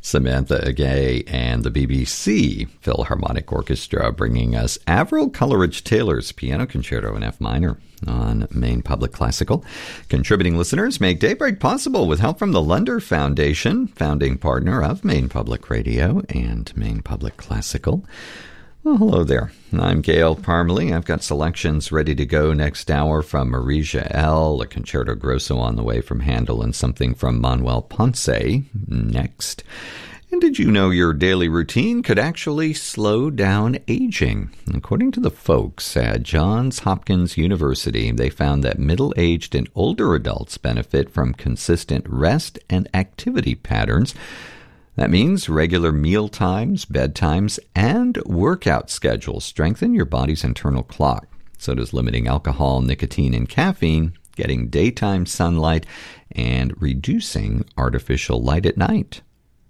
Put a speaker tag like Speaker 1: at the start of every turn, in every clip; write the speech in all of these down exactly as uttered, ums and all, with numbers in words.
Speaker 1: Samantha Gay and the B B C Philharmonic Orchestra bringing us Avril Coleridge-Taylor's Piano Concerto in F minor on Maine Public Classical. Contributing listeners make Daybreak possible with help from the Lunder Foundation, founding partner of Maine Public Radio and Maine Public Classical. Well, hello there. I'm Gail Parmalee. I've got selections ready to go next hour from Marija L., a concerto grosso on the way from Handel, and something from Manuel Ponce next. And did you know your daily routine could actually slow down aging? According to the folks at Johns Hopkins University, they found that middle-aged and older adults benefit from consistent rest and activity patterns. That means regular meal times, bedtimes, and workout schedules strengthen your body's internal clock. So does limiting alcohol, nicotine, and caffeine, getting daytime sunlight, and reducing artificial light at night.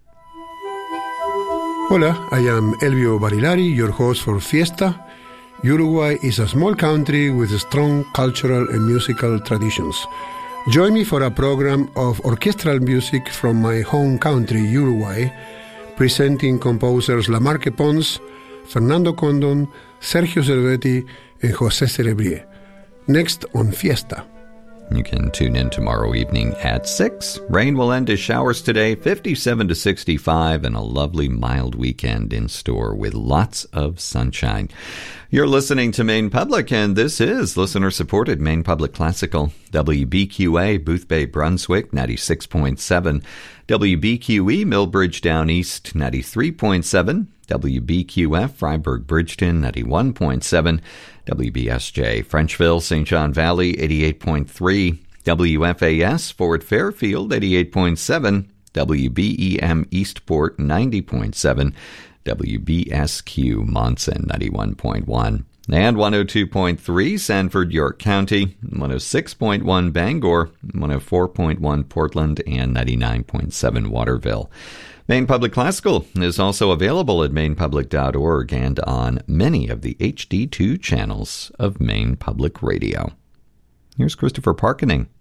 Speaker 2: Hola, I am Elvio Barilari, your host for Fiesta. Uruguay is a small country with strong cultural and musical traditions. Join me for a program of orchestral music from my home country, Uruguay, presenting composers Lamarque Pons, Fernando Condon, Sergio Cervetti, and José Cerebrier. Next on Fiesta.
Speaker 1: You can tune in tomorrow evening at six. Rain will end as showers today, fifty-seven to sixty-five, and a lovely mild weekend in store with lots of sunshine. You're listening to Maine Public, and this is listener-supported Maine Public Classical. W B Q A, Booth Bay, Brunswick, ninety-six point seven. W B Q E, Millbridge Down East, ninety-three point seven. W B Q F, Freiburg, Bridgeton, ninety-one point seven. W B S J, Frenchville, Saint John Valley, eighty-eight point three. W F A S, Fort Fairfield, eighty-eight point seven. W B E M, Eastport, ninety point seven. W B S Q, Monson, ninety-one point one. And one oh two point three, Sanford, York County, one oh six point one, Bangor, one oh four point one, Portland, and ninety-nine point seven, Waterville. Maine Public Classical is also available at maine public dot org and on many of the H D two channels of Maine Public Radio. Here's Christopher Parkening.